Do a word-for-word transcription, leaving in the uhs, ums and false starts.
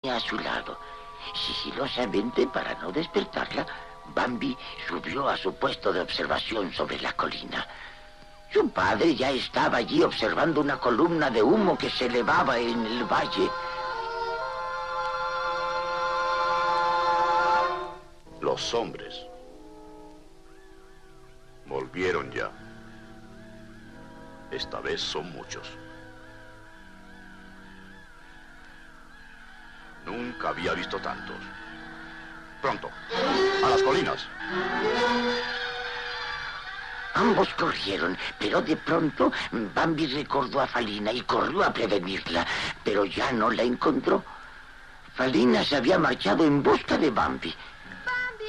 Falina a su lado. Sigilosamente, para no despertarla, Bambi subió a su puesto de observación sobre la colina. Su padre ya estaba allí observando una columna de humo que se elevaba en el valle. Los hombres volvieron ya. Esta vez son muchos. Nunca había visto tantos. Pronto, a las colinas. Ambos corrieron, pero de pronto Bambi recordó a Falina y corrió a prevenirla, pero ya no la encontró. Falina se había marchado en busca de Bambi.